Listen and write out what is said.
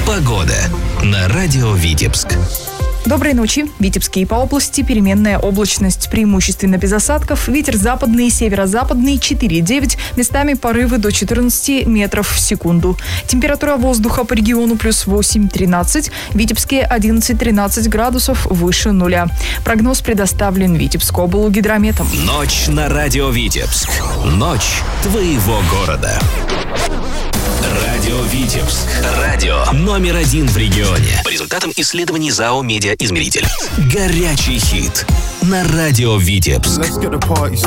Погода на радио Витебск. Доброй ночи. В Витебске и по области переменная облачность, преимущественно без осадков. Ветер западный и северо-западный 4,9, местами порывы до 14 метров в секунду. Температура воздуха по региону плюс 8-13, в Витебске 11-13 градусов выше нуля. Прогноз предоставлен Витебскоблгидрометом. Ночь на радио Витебск. Ночь твоего города. Радио Витебск. Радио номер 1 в регионе. По результатам исследований ЗАО «Медиаизмеритель». Горячий хит на радио Витебск.